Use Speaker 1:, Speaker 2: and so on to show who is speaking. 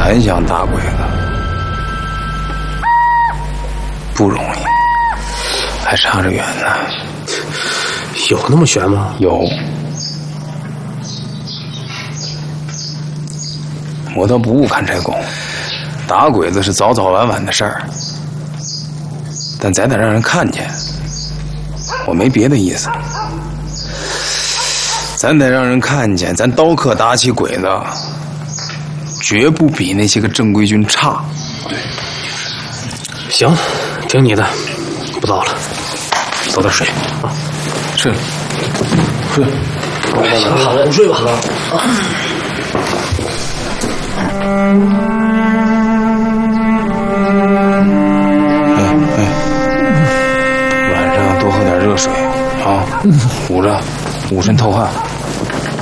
Speaker 1: 很像大鬼子，不容易，还差着远呢。
Speaker 2: 有那么悬吗？
Speaker 1: 有。我倒不误看这功，打鬼子是早早晚晚的事儿，但咱得让人看见。我没别的意思，咱得让人看见，咱刀客打起鬼子，绝不比那些个正规军差。
Speaker 2: 行，听你的，不早了，早点睡啊。
Speaker 1: 睡了，睡。
Speaker 2: 行，好了，睡吧。
Speaker 1: 晚上多喝点热水啊，捂着，捂身透汗。